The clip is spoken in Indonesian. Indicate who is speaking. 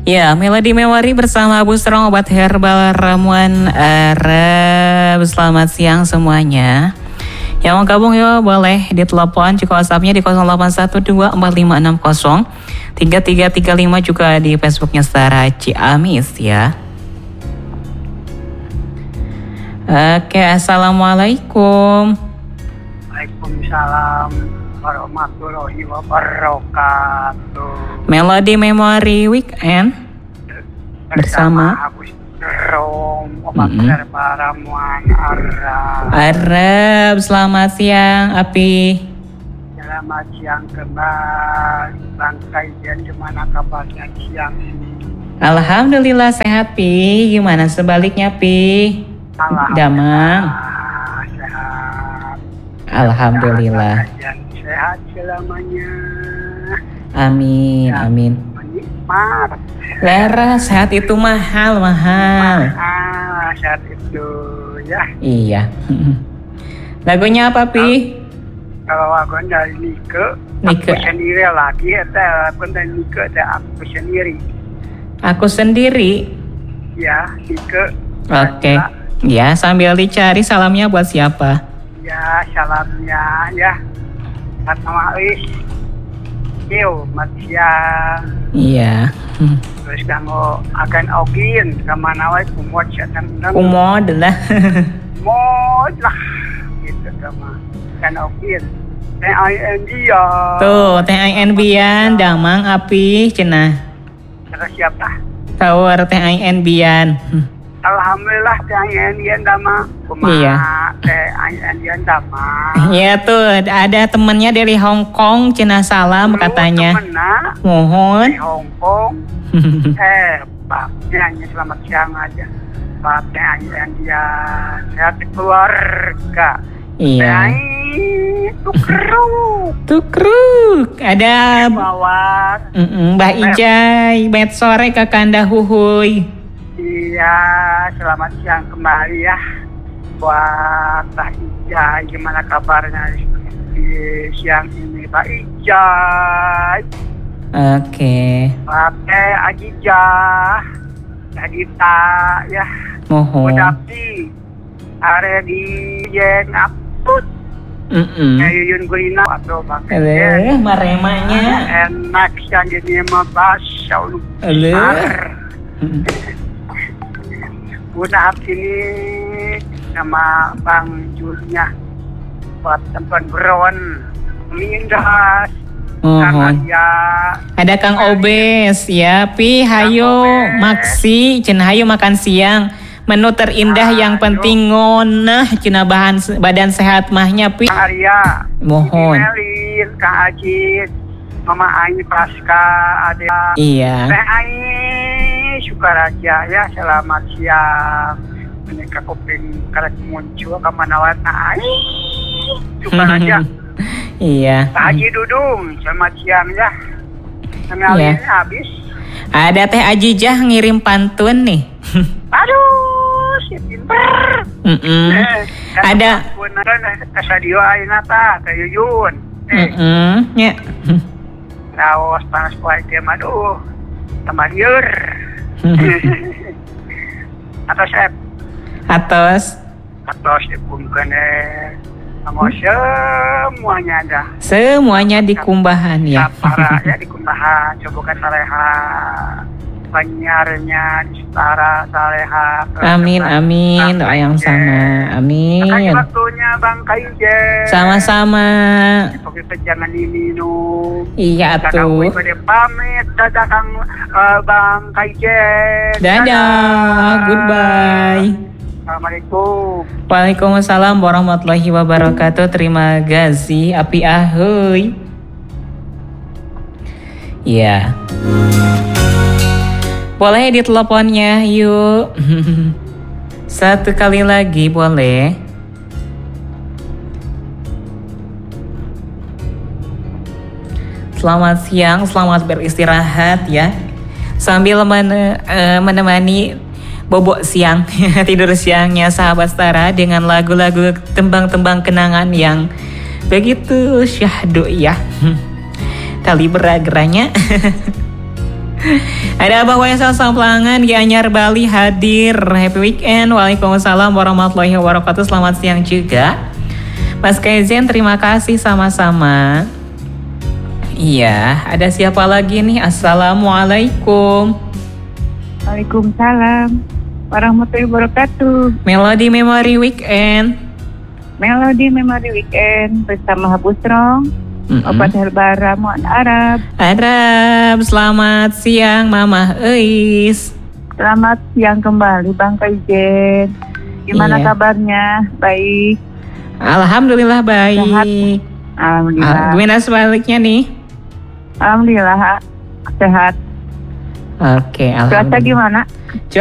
Speaker 1: Ya, Melody Memori bersama Abu Strong Obat Herbal Ramuan Arab. Selamat siang semuanya. Yang mau gabung yuk boleh ditelepon, juga WhatsApp-nya di 081245603335, juga di Facebooknya Setara Ciamis ya. Oke, Assalamualaikum.
Speaker 2: Waalaikumsalam warahmatullahi wabarakatuh.
Speaker 1: Melody Memori Weekend bersama
Speaker 2: Abu Strong Obat Herbal Ramuan Arab.
Speaker 1: Arab. Selamat siang Api.
Speaker 2: Selamat siang kembali Bang Kaijen, gimana kabarnya siang ini?
Speaker 1: Alhamdulillah sehat Pi. Gimana sebaliknya Pi? Damang.
Speaker 2: Sehat.
Speaker 1: Alhamdulillah.
Speaker 2: Sehat selamanya.
Speaker 1: Amin, amin.
Speaker 2: Menikmat.
Speaker 1: Lera, sehat itu mahal.
Speaker 2: Sehat itu ya.
Speaker 1: Iya. Lagunya apa Pi?
Speaker 2: Kalau aku dari Nike. Aku sendiri lagi, aku dari Nike, aku sendiri.
Speaker 1: Aku sendiri.
Speaker 2: Ya, Nike.
Speaker 1: Oke. Ya, sambil dicari salamnya buat siapa?
Speaker 2: Ya, salamnya ya. Sama Is. Yo, siang.
Speaker 1: Iya.
Speaker 2: Terus kamu akan ogin kemana wae kumot syatan.
Speaker 1: Kumod lah.
Speaker 2: Mod lah. Gitu kamu. Kan ogin. TINBian.
Speaker 1: Tuh, TINBian, Damang Api cenah.
Speaker 2: Terus siapa?
Speaker 1: Tower TINBian.
Speaker 2: Alhamdulillah TINBian Dama.
Speaker 1: Iya.
Speaker 2: TINBian Dama.
Speaker 1: Iya tuh, ada temennya dari Hong Kong, cenah salam katanya. Mohon.
Speaker 2: Di Hong Kong. Pak, nyanyi selamat siang aja. Pak TINBian, sehat keluarga.
Speaker 1: Iya. Tukruk. Ada Mbak Ijay, bet sore Kakanda Huhuy.
Speaker 2: Iya, selamat siang kembali ya. Buat Mbak Ijay, gimana kabarnya di siang ini Mbak Ijay?
Speaker 1: Oke.
Speaker 2: Pakai Ajijah, Adita ya.
Speaker 1: Mohon.
Speaker 2: Udapi, are di Yen Aput. Yuyun Gulina atau pakai.
Speaker 1: Maremanya.
Speaker 2: Enak yang jadi membahas. Udah ini sama Bang Julnya buat tempat beron mindas.
Speaker 1: Ada Kang Obes ya, Pi hayo maksi cenah hayo makan siang. Menu terindah yang penting ngonah cenah badan sehat mahnya Pi.
Speaker 2: Arya.
Speaker 1: Mohon.
Speaker 2: Melin, Kang Ajit, Mama Ai Pasca, ada.
Speaker 1: Iya.
Speaker 2: Teh Ai Sukaraja ya, selamat siang. Menika kuping karek muncul ka manawana Ai Sukaraja.
Speaker 1: Iya.
Speaker 2: Pak Haji Dudung, selamat siang ya. Kenalin habis. Ada
Speaker 1: Teh Ajijah ngirim pantun nih.
Speaker 2: Aduh, si pinter.
Speaker 1: Ada
Speaker 2: Kasadio ayeuna tah ka Yuyun.
Speaker 1: Ya.
Speaker 2: Raos panas poe teh aduh. Tambah lieur. Atos dikumpulkan semuanya ada.
Speaker 1: Semuanya di kumbahan ya.
Speaker 2: Para ya di kumbahan. Coba kan sareha penyiarnya di Setara Sareha.
Speaker 1: Amin. Doa yang sama. Amin.
Speaker 2: Makasih waktunya Bang Kaijen.
Speaker 1: Sama-sama.
Speaker 2: Pokoknya jangan diminum.
Speaker 1: Iya tuh.
Speaker 2: Pamit. Dadah Kang Bang Kaijen.
Speaker 1: Dadah. Goodbye.
Speaker 2: Assalamualaikum.
Speaker 1: Waalaikumsalam warahmatullahi wabarakatuh. Terima kasih Api ahoy. Ya. Boleh di teleponnya yuk. Satu kali lagi boleh. Selamat siang, selamat beristirahat ya. Sambil menemani bobok siang, tidur siangnya sahabat Setara dengan lagu-lagu tembang-tembang kenangan yang begitu syahdu ya. Tali bergeranya. Ada Abah Waisal Samplangan Gianyar Bali hadir. Happy weekend. Waalaikumsalam warahmatullahi wabarakatuh. Selamat siang juga. Mas Kezen, terima kasih sama-sama. Iya, ada siapa lagi nih? Assalamualaikum.
Speaker 3: Waalaikumsalam warahmatullahi wabarakatuh.
Speaker 1: Melody Memory Weekend.
Speaker 3: Melody Memory Weekend bersama Habusrong. Obat Herbara Muan Arab.
Speaker 1: Arab, selamat siang Mama Eis.
Speaker 3: Selamat siang kembali Bang Kaizen. Gimana kabarnya? Baik.
Speaker 1: Alhamdulillah baik.
Speaker 3: Sehat. Alhamdulillah.
Speaker 1: Gimana sebaliknya nih?
Speaker 3: Alhamdulillah sehat.
Speaker 1: Oke, alhamdulillah.
Speaker 3: Cuaca gimana?